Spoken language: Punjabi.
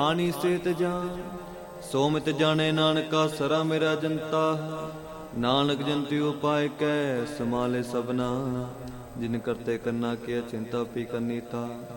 ਖਾਣੀ ਸੇਤ ਜਾਨ ਸੋਮਿਤ ਜਾਣੇ ਨਾਨਕਾ ਸਰਾ ਮੇਰਾ ਜਨਤਾ। ਨਾਨਕ ਜੰਤਿ ਉਪਾਇ ਕੈ ਸਮਾਲੇ ਸਭਨਾ ਜਿਨ ਕਰਤੇ ਕਰਨਾ ਕੀ ਚਿੰਤਾ ਪੀ ਕਰਨੀ ਤਾ।